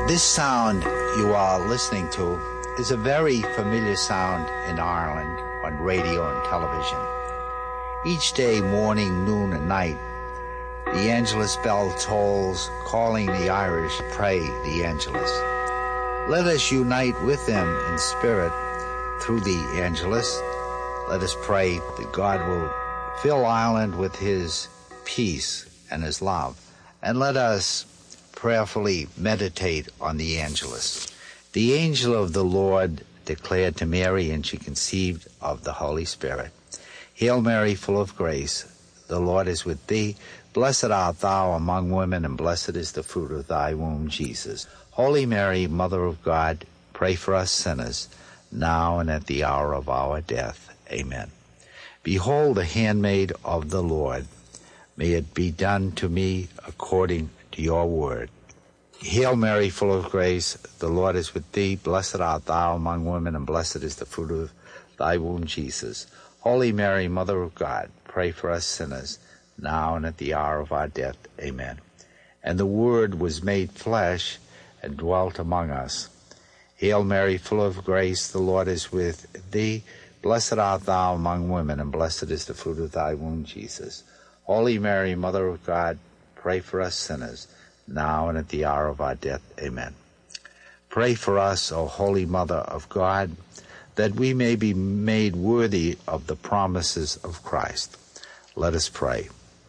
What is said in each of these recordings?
This sound you are listening to is a very familiar sound in Ireland on radio and television. Each day, morning, noon, and night, the Angelus bell tolls, calling the Irish to pray the Angelus. Let us unite with them in spirit through the Angelus. Let us pray that God will fill Ireland with His peace and His love. And let us prayerfully meditate on the Angelus. The angel of the Lord declared to Mary, and she conceived of the Holy Spirit. Hail Mary, full of grace, the Lord is with thee. Blessed art thou among women, and blessed is the fruit of thy womb, Jesus. Holy Mary, Mother of God, pray for us sinners, now and at the hour of our death. Amen. Behold the handmaid of the Lord. May it be done to me according to your word. Hail Mary, full of grace, the Lord is with thee. Blessed art thou among women, and blessed is the fruit of thy womb, Jesus. Holy Mary, Mother of God, pray for us sinners, now and at the hour of our death. Amen. And the Word was made flesh and dwelt among us. Hail Mary, full of grace, the Lord is with thee. Blessed art thou among women, and blessed is the fruit of thy womb, Jesus. Holy Mary, Mother of God, pray for us sinners, now and at the hour of our death. Amen. Pray for us, O Holy Mother of God, that we may be made worthy of the promises of Christ. Let us pray.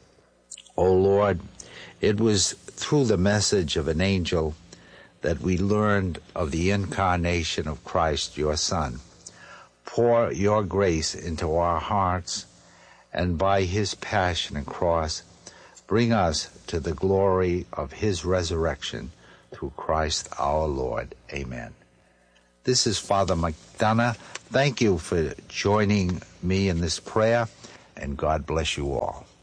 O Lord, it was through the message of an angel that we learned of the incarnation of Christ, your Son. Pour your grace into our hearts, and by his passion and cross, bring us to the glory of his resurrection through Christ our Lord. Amen. This is Father McDonough. Thank you for joining me in this prayer, and God bless you all.